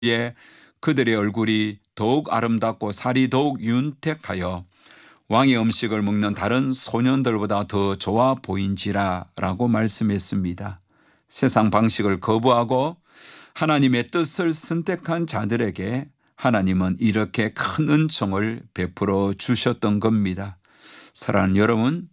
에 그들의 얼굴이 더욱 아름답고 살이 더욱 윤택하여 왕의 음식을 먹는 다른 소년들보다 더 좋아 보인지라라고 말씀했습니다. 세상 방식을 거부하고 하나님의 뜻을 선택한 자들에게 하나님은 이렇게 큰 은총을 베풀어 주셨던 겁니다. 사랑하는 여러분,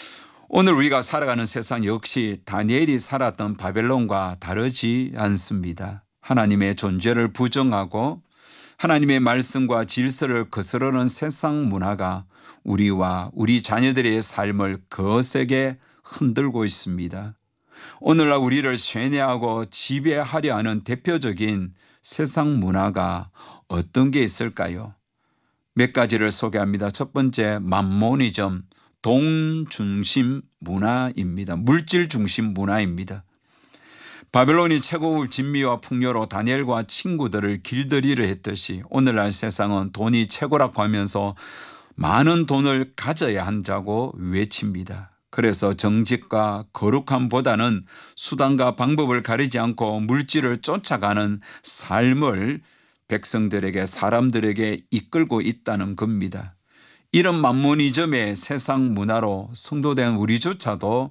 오늘 우리가 살아가는 세상 역시 다니엘이 살았던 바벨론과 다르지 않습니다. 하나님의 존재를 부정하고 하나님의 말씀과 질서를 거스르는 세상 문화가 우리와 우리 자녀들의 삶을 거세게 흔들고 있습니다. 오늘날 우리를 쇠뇌하고 지배하려 하는 대표적인 세상 문화가 어떤 게 있을까요? 몇 가지를 소개합니다. 첫 번째, 맘모니즘, 돈 중심 문화입니다. 물질 중심 문화입니다. 바벨론이 최고 진미와 풍요로 다니엘과 친구들을 길들이려 했듯이 오늘날 세상은 돈이 최고라고 하면서 많은 돈을 가져야 한다고 외칩니다. 그래서 정직과 거룩함보다는 수단과 방법을 가리지 않고 물질을 쫓아가는 삶을 백성들에게, 사람들에게 이끌고 있다는 겁니다. 이런 맘모니즘의 세상 문화로 성도된 우리조차도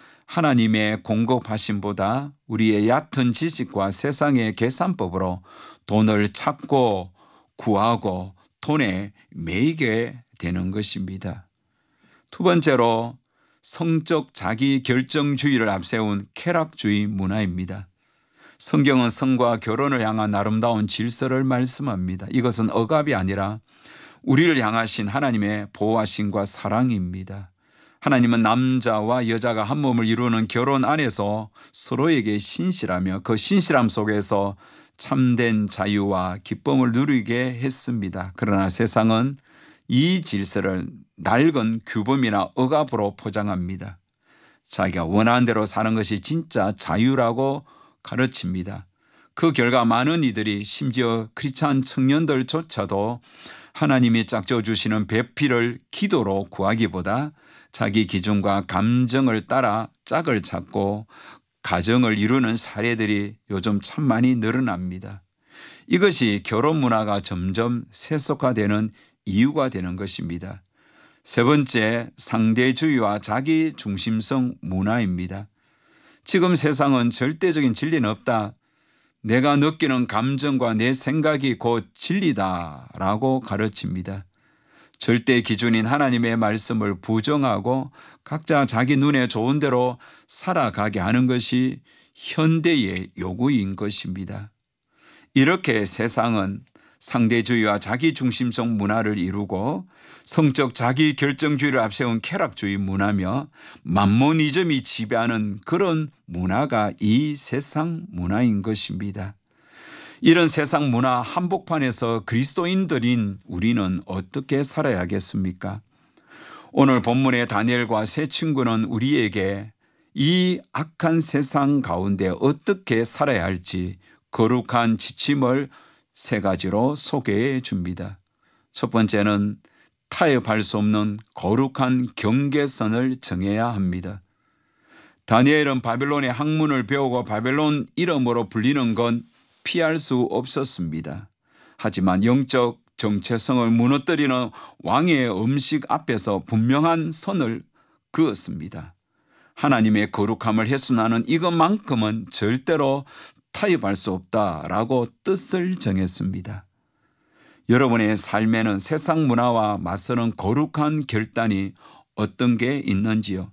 하나님의 공급하심보다 우리의 얕은 지식과 세상의 계산법으로 돈을 찾고 구하고 돈에 매이게 되는 것입니다. 두 번째로 성적 자기 결정주의를 앞세운 쾌락주의 문화입니다. 성경은 성과 결혼을 향한 아름다운 질서를 말씀합니다. 이것은 억압이 아니라 우리를 향하신 하나님의 보호하심과 사랑입니다. 하나님은 남자와 여자가 한 몸을 이루는 결혼 안에서 서로에게 신실하며 그 신실함 속에서 참된 자유와 기쁨을 누리게 했습니다. 그러나 세상은 이 질서를 낡은 규범이나 억압으로 포장합니다. 자기가 원하는 대로 사는 것이 진짜 자유라고 가르칩니다. 그 결과 많은 이들이 심지어 크리스찬 청년들조차도 하나님이 짝져 주시는 배필을 기도로 구하기보다 자기 기준과 감정을 따라 짝을 찾고 가정을 이루는 사례들이 요즘 참 많이 늘어납니다. 이것이 결혼 문화가 점점 세속화되는 이유가 되는 것입니다. 세 번째, 상대주의와 자기중심성 문화입니다. 지금 세상은 절대적인 진리는 없다. 내가 느끼는 감정과 내 생각이 곧 진리다라고 가르칩니다. 절대 기준인 하나님의 말씀을 부정하고 각자 자기 눈에 좋은 대로 살아가게 하는 것이 현대의 요구인 것입니다. 이렇게 세상은 상대주의와 자기중심성 문화를 이루고 성적 자기결정주의를 앞세운 쾌락주의 문화며 맘모니즘이 지배하는 그런 문화가 이 세상 문화인 것입니다. 이런 세상 문화 한복판에서 그리스도인들인 우리는 어떻게 살아야겠습니까? 오늘 본문의 다니엘과 세 친구는 우리에게 이 악한 세상 가운데 어떻게 살아야 할지 거룩한 지침을 세 가지로 소개해 줍니다. 첫 번째는 타협할 수 없는 거룩한 경계선을 정해야 합니다. 다니엘은 바벨론의 학문을 배우고 바벨론 이름으로 불리는 건 피할 수 없었습니다. 하지만 영적 정체성을 무너뜨리는 왕의 음식 앞에서 분명한 선을 그었습니다. 하나님의 거룩함을 훼손하는 이것만큼은 절대로 타협할 수 없다라고 뜻을 정했습니다. 여러분의 삶에는 세상 문화와 맞서는 거룩한 결단이 어떤 게 있는지요?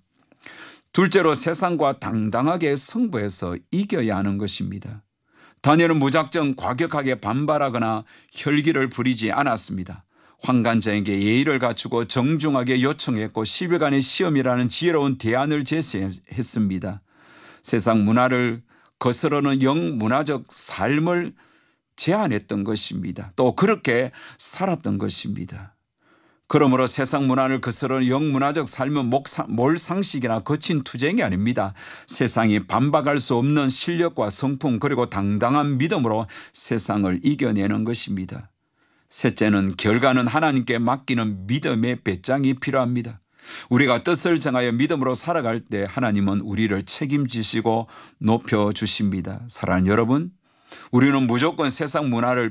둘째로 세상과 당당하게 승부해서 이겨야 하는 것입니다. 다니엘은 무작정 과격하게 반발하거나 혈기를 부리지 않았습니다. 환관자에게 예의를 갖추고 정중하게 요청했고 10일간의 시험이라는 지혜로운 대안을 제시했습니다. 세상 문화를 거스르는 영문화적 삶을 제안했던 것입니다. 또 그렇게 살았던 것입니다. 그러므로 세상 문화를 거스르는 영문화적 삶은 몰상식이나 거친 투쟁이 아닙니다. 세상이 반박할 수 없는 실력과 성품 그리고 당당한 믿음으로 세상을 이겨내는 것입니다. 셋째는 결과는 하나님께 맡기는 믿음의 배짱이 필요합니다. 우리가 뜻을 정하여 믿음으로 살아갈 때 하나님은 우리를 책임지시고 높여주십니다. 사랑하는 여러분, 우리는 무조건 세상 문화를